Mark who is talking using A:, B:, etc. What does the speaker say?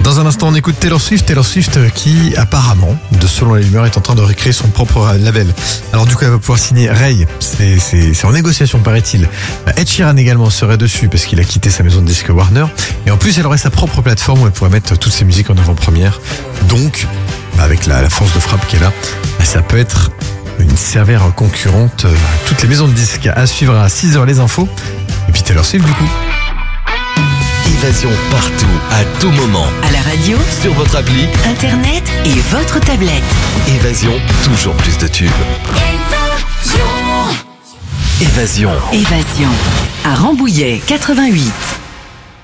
A: Dans un instant, on écoute Taylor Swift qui apparemment, selon les rumeurs, est en train de recréer son propre label. Alors du coup, elle va pouvoir signer Ray. C'est en négociation, paraît-il. Ed Sheeran également serait dessus parce qu'il a quitté sa maison de disque Warner. Et en plus, elle aurait sa propre plateforme où elle pourrait mettre toutes ses musiques en avant-première. Donc, avec la force de frappe qu'elle a, ça peut être une sévère concurrente à toutes les maisons de disques. À suivre à 6h les infos. Et puis Taylor Swift du coup.
B: Évasion partout, à tout moment.
C: À la radio,
B: sur votre appli,
C: internet et votre tablette.
B: Évasion, toujours plus de tubes. Évasion.
C: Évasion. À Rambouillet, 88.